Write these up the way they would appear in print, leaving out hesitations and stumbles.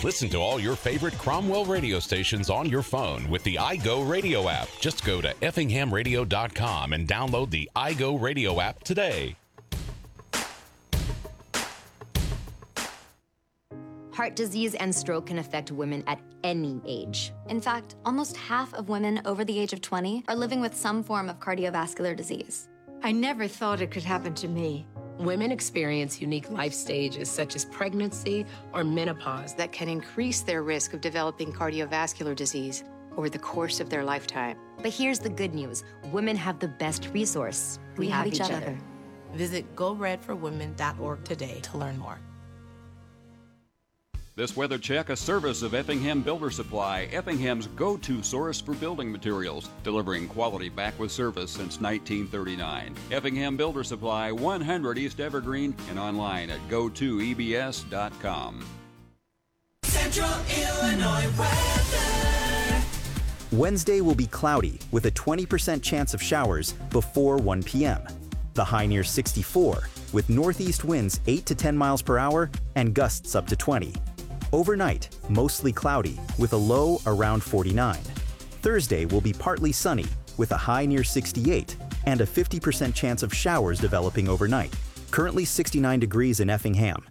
Listen to all your favorite Cromwell radio stations on your phone with the iGo Radio app. Just go to effinghamradio.com and download the iGo Radio app today. Heart disease and stroke can affect women at any age. In fact, almost half of women over the age of 20 are living with some form of cardiovascular disease. I never thought it could happen to me. Women experience unique life stages such as pregnancy or menopause that can increase their risk of developing cardiovascular disease over the course of their lifetime. But here's the good news. Women have the best resource. We have each other. Visit GoRedForWomen.org today to learn more. This weather check, a service of Effingham Builder Supply, Effingham's go-to source for building materials, delivering quality back with service since 1939. Effingham Builder Supply, 100 East Evergreen, and online at go2ebs.com. Central Illinois weather. Wednesday will be cloudy with a 20% chance of showers before 1 p.m. The high near 64 with northeast winds 8 to 10 miles per hour and gusts up to 20. Overnight, mostly cloudy with a low around 49. Thursday will be partly sunny with a high near 68 and a 50% chance of showers developing overnight. Currently 69 degrees in Effingham.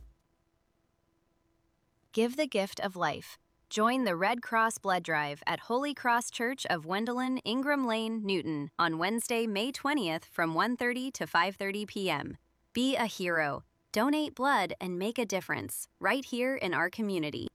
Give the gift of life. Join the Red Cross Blood Drive at Holy Cross Church of Wendelin, Ingram Lane, Newton on Wednesday, May 20th from 1:30 to 5:30 p.m. Be a hero. Donate blood and make a difference right here in our community.